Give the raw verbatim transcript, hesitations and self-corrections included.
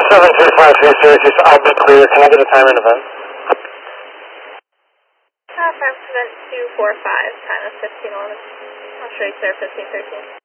seven two five three Syracuse, I'll be clear. Can I get a time and event? Uh, Park event two four five, time is fifteen eleven. I'll show you clear fifteen thirteen.